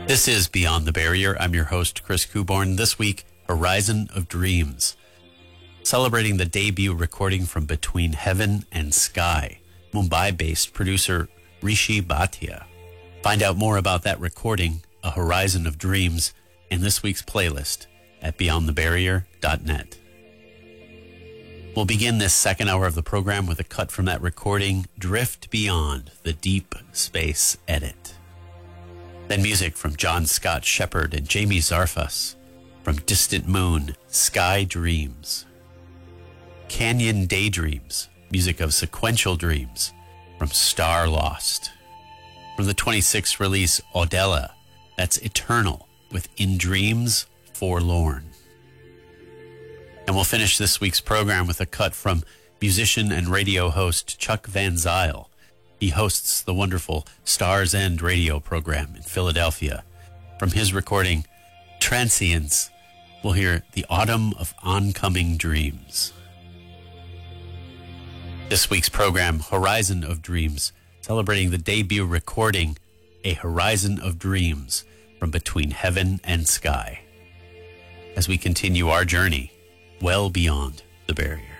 This is Beyond the Barrier. I'm your host, Chris Kuborn. This week, Horizon of Dreams, celebrating the debut recording from Between Heaven and Sky, Mumbai-based producer Rishi Bhatia. Find out more about that recording, A Horizon of Dreams, in this week's playlist at beyondthebarrier.net. We'll begin this second hour of the program with a cut from that recording, Drift Beyond, the Deep Space Edit. Then music from John Scott Shepherd and Jamie Zarfas from Distant Moon, Sky Dreams. Canyon Daydreams, music of Sequential Dreams from Star Lost. From the 26th release, Audella, that's Eternal, with In Dreams, Forlorn. And we'll finish this week's program with a cut from musician and radio host Chuck Van Zyl. He hosts the wonderful Stars End radio program in Philadelphia. From his recording, Transience, we'll hear The Autumn of Oncoming Dreams. This week's program, Horizon of Dreams, celebrating the debut recording, A Horizon of Dreams, from Between Heaven and Sky, as we continue our journey well beyond the barrier.